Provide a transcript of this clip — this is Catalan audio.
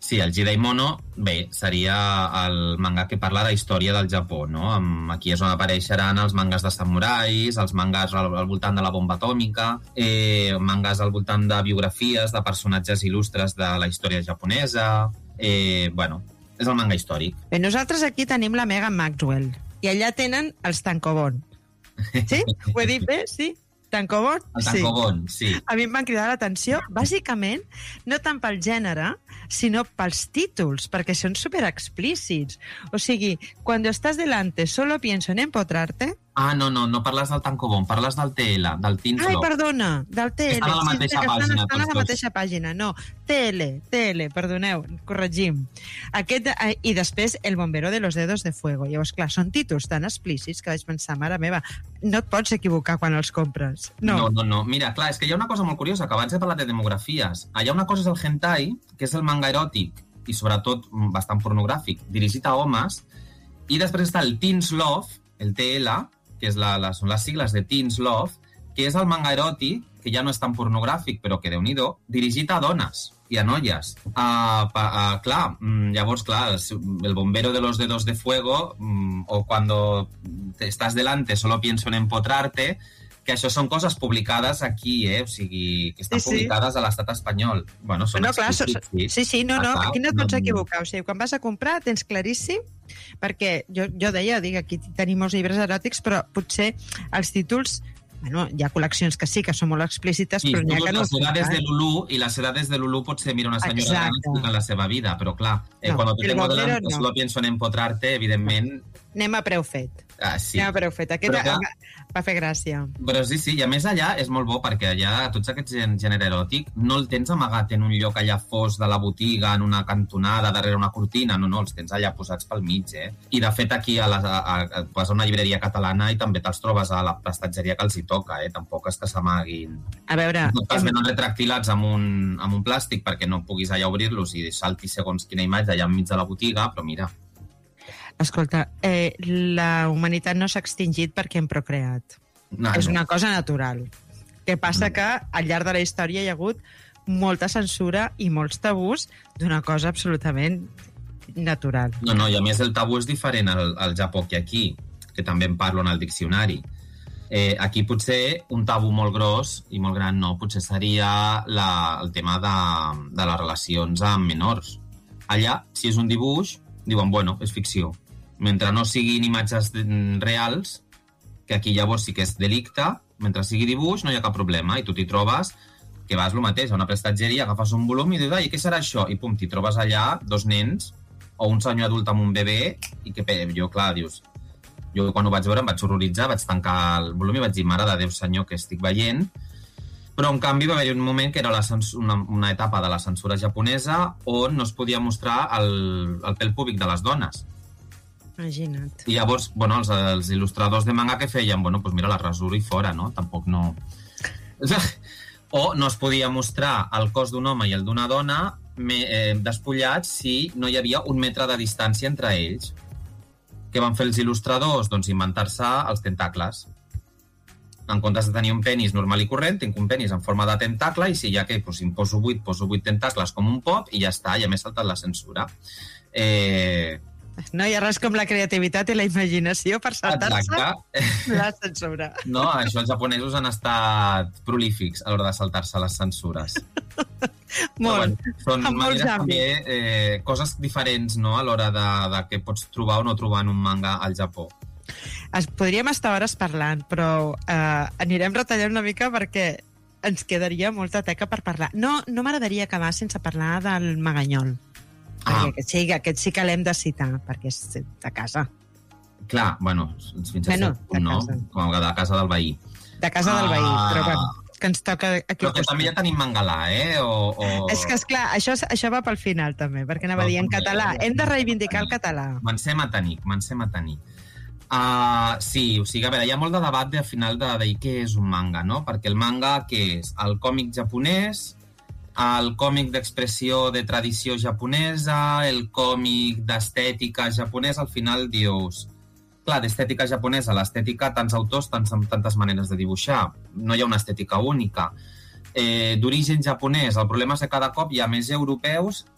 Sí, el Jidaimono, bé, seria el manga que parla de història del Japó, no? Aquí és on apareixeran els mangas de samurais, els mangas al voltant de la bomba atòmica, mangas al voltant de biografies de personatges il·lustres de la història japonesa. Bueno, és el manga històric. Bé, nosaltres aquí tenim la Megan Maxwell i allà tenen els tankobon. Sí? Ho he dit bé? Sí? Tankobon? El tankobon, sí. A mi em van cridar l'atenció, bàsicament, no tant pel gènere, sinó pels títols, perquè són super explícits. O sigui, cuando estás delante solo pienso en empotrarte. Ah, no parles del tankobon, parles del TL, del Teens Love. Ai, perdona, del TL. Estan a la mateixa pàgina. Estan a la mateixa pàgina, no. TL, perdoneu, corregim. Aquest, i després El bombero de los dedos de fuego. Llavors, clar, són títols tan explícits que vaig pensar, mare meva, no et pots equivocar quan els compres. No. Mira, clar, és que hi ha una cosa molt curiosa, que abans he parlat de demografies. Allà una cosa és el hentai, que és el manga eròtic, i sobretot bastant pornogràfic, dirigit a homes, i després està el Teens Love, el TL, que són les sigles de Teens Love, que és el manga eròtic, que ja no és tan pornogràfic, però que déu-n'hi-do, dirigit a dones i a noies. Llavors, el bombero de los dedos de fuego, o cuando estás delante solo pienso en empotrarte, que això són coses publicades aquí, o sigui, que estan publicades a l'estat espanyol. Bueno, són explícits. Sí, aquí no et pots equivocar. O sigui, quan vas a comprar tens claríssim, perquè jo deia, aquí tenim molts llibres eròtics, però potser els títols, bueno, hi ha col·leccions que sí, que són molt explícites, però n'hi ha que no. Les edades de Lulú, i les edades de Lulú potser mira una senyora gran explicant la seva vida, però clar, quan te tengo delante solo pienso en empotrarte, evidentment... Anem a preu fet. Sí. Anem a preu fet. Aquest va fer gràcia. Però sí, i a més allà és molt bo, perquè allà tots aquests gènere eròtic no el tens amagat en un lloc allà fos de la botiga, en una cantonada, darrere una cortina, no, els tens allà posats pel mig, I de fet aquí vas a una llibreria catalana i també te'ls trobes a la prestatgeria que els hi toca, tampoc és que s'amaguin. A veure... No pas venen retractilats amb un plàstic perquè no puguis allà obrir-los i salti segons quina imatge allà enmig de la botiga, però mira... Escolta, la humanitat no s'ha extingit perquè hem procreat. És una cosa natural. Què passa que al llarg de la història hi ha hagut molta censura i molts tabús d'una cosa absolutament natural. No, i a més el tabú és diferent al Japó que aquí, que també en parlo en el diccionari. Aquí potser un tabú molt gros i molt gran potser seria el tema de les relacions amb menors. Allà, si és un dibuix, diuen, bueno, és ficció. Mentre no siguin imatges reals, que aquí llavors sí que és delicte, mentre sigui dibuix no hi ha cap problema, i tu t'hi trobes que vas el mateix, a una prestatgeria, agafes un volum i dius, què serà això? I pum, t'hi trobes allà 2 nens o un senyor adult amb un bebè, i que jo, clar, dius... Jo quan ho vaig veure em vaig horroritzar, vaig tancar el volum i vaig dir, mare de Déu senyor, que estic veient. Però en canvi va haver-hi un moment que era una etapa de la censura japonesa on no es podia mostrar el pèl púbic de les dones. Imagina't. I llavors, bueno, els il·lustradors de manga que feien, bueno, doncs mira, la rasura i fora, no? Tampoc no... O no es podia mostrar el cos d'un home i el d'una dona despullats si no hi havia 1 metre de distància entre ells. Què van fer els il·lustradors? Doncs inventar-se els tentacles. En comptes de tenir un penis normal i corrent, tinc un penis en forma de tentacle i si hi ha que poso 8 tentacles com un pop i ja està, ja m'he saltat la censura. No hi ha res com la creativitat i la imaginació per saltar-se la censura. No, això els japonesos han estat prolífics a l'hora de saltar-se les censures. Molt, són maneres també, coses diferents, no?, a l'hora de què pots trobar o no trobar en un manga al Japó. Podríem estar hores parlant, però anirem retallant una mica perquè ens quedaria molta teca per parlar. No m'agradaria acabar sense parlar del Maganyol. Perquè aquest sí que l'hem de citar, perquè és de casa. Clar, bueno, fins a cert punt, no? Com de casa del veí. De casa del veí, però bueno, que ens toca aquí. Però que també ja tenim mangalà, És que, esclar, això va pel final, també, perquè anava a dir en català. Hem de reivindicar el català. Me'n a tenir. Sí, o sigui, a veure, hi ha molt de debat al final de dir què és un manga, no? Perquè el manga, què és? El còmic japonès, el còmic d'expressió de tradició japonesa, el còmic d'estètica japonesa, al final dius... Clar, d'estètica japonesa, l'estètica, tants autors, tantes maneres de dibuixar. No hi ha una estètica única. D'origen japonès, el problema és que cada cop hi ha més europeus